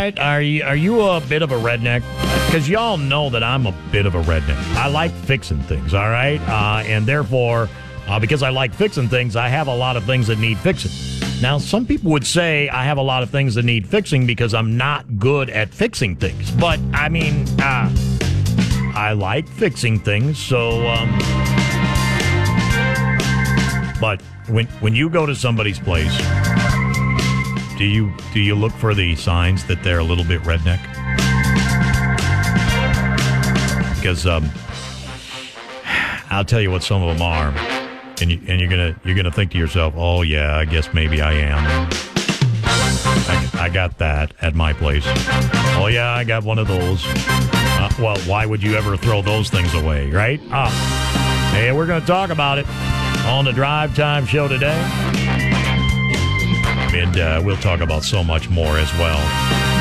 right? Are you a bit of a redneck? Because y'all know that I'm a bit of a redneck. I like fixing things, all right? And therefore, because I like fixing things, I have a lot of things that need fixing. Now, some people would say I have a lot of things that need fixing because I'm not good at fixing things. But, I mean, I like fixing things, so... But when you go to somebody's place, do you look for the signs that they're a little bit redneck? Because I'll tell you what some of them are, and you're gonna think to yourself, oh yeah, I guess maybe I am. I got that at my place. Oh yeah, I got one of those. Well, why would you ever throw those things away, right? Hey, we're gonna talk about it on the Drive Time Show today. And we'll talk about so much more as well.